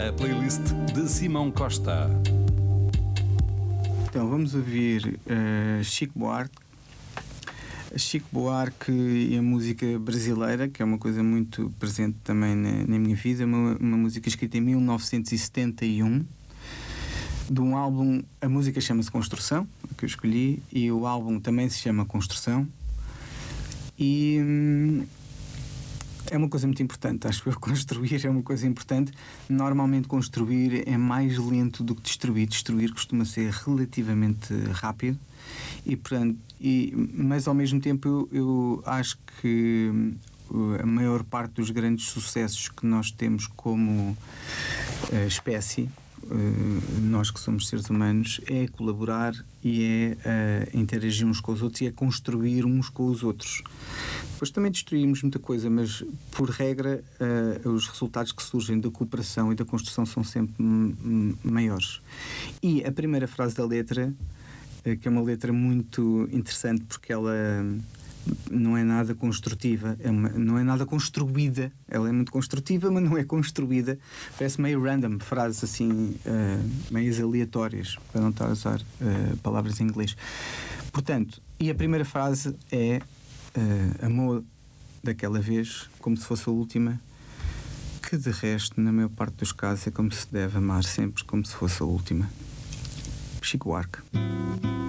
A playlist de Simão Costa. Então vamos ouvir Chico Buarque. Chico Buarque e a música brasileira, que é uma coisa muito presente também na minha vida, uma música escrita em 1971, de um álbum. A música chama-se Construção, que eu escolhi, e o álbum também se chama Construção, e é uma coisa muito importante, acho que construir é uma coisa importante. Normalmente construir é mais lento do que destruir. Destruir costuma ser relativamente rápido, e portanto, mas ao mesmo tempo eu acho que a maior parte dos grandes sucessos que nós temos como espécie, nós que somos seres humanos, é colaborar e é interagir uns com os outros e é construir uns com os outros. Depois também destruímos muita coisa, mas por regra os resultados que surgem da cooperação e da construção são sempre maiores. E a primeira frase da letra, que é uma letra muito interessante porque ela não é nada construtiva, não é nada construída. Ela é muito construtiva, mas não é construída. Parece meio random, frases assim meias aleatórias, para não estar a usar palavras em inglês. Portanto, e a primeira frase é amor daquela vez como se fosse a última, que de resto na maior parte dos casos é como se deve amar sempre como se fosse a última. Chico Buarque.